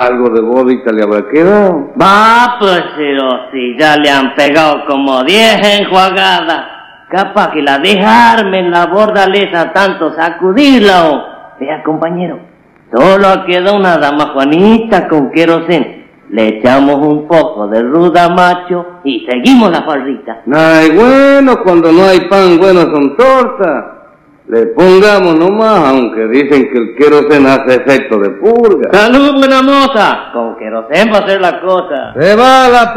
algo de vodka le habrá quedado. Va, pues sí, ya le han pegado como 10 enjuagadas. Capaz que la dejarme en la bordaleza tanto sacudirla o... Vea, compañero, solo queda una dama Juanita con queroseno. Le echamos un poco de ruda macho y seguimos la farrita. Ay, bueno, cuando no hay pan, bueno son tortas. Le pongamos nomás, aunque dicen que el queroseno hace efecto de purga. ¡Salud, buena moza! Con queroseno va a ser la cosa. Se va la